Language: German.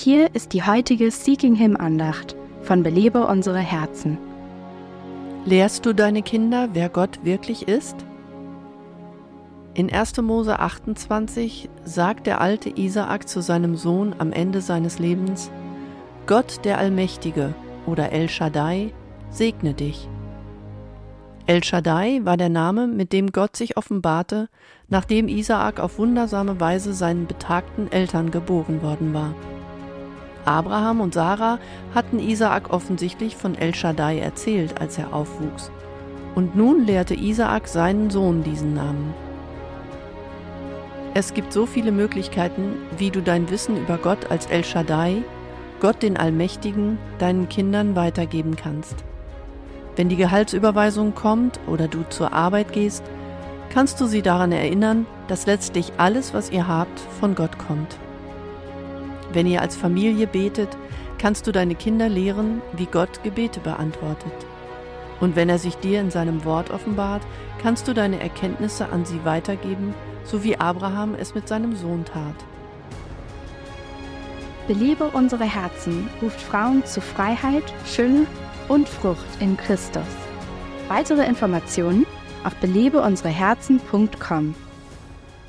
Hier ist die heutige Seeking Him Andacht von Belebe unsere Herzen. Lehrst du deine Kinder, wer Gott wirklich ist? In 1. Mose 28 sagt der alte Isaak zu seinem Sohn am Ende seines Lebens: Gott der Allmächtige oder El Shaddai segne dich. El Shaddai war der Name, mit dem Gott sich offenbarte, nachdem Isaak auf wundersame Weise seinen betagten Eltern geboren worden war. Abraham und Sarah hatten Isaak offensichtlich von El Shaddai erzählt, als er aufwuchs. Und nun lehrte Isaak seinen Sohn diesen Namen. Es gibt so viele Möglichkeiten, wie du dein Wissen über Gott als El Shaddai, Gott den Allmächtigen, deinen Kindern weitergeben kannst. Wenn die Gehaltsüberweisung kommt oder du zur Arbeit gehst, kannst du sie daran erinnern, dass letztlich alles, was ihr habt, von Gott kommt. Wenn ihr als Familie betet, kannst du deine Kinder lehren, wie Gott Gebete beantwortet. Und wenn er sich dir in seinem Wort offenbart, kannst du deine Erkenntnisse an sie weitergeben, so wie Abraham es mit seinem Sohn tat. Belebe unsere Herzen ruft Frauen zu Freiheit, Fülle und Frucht in Christus. Weitere Informationen auf belebeunsereherzen.com.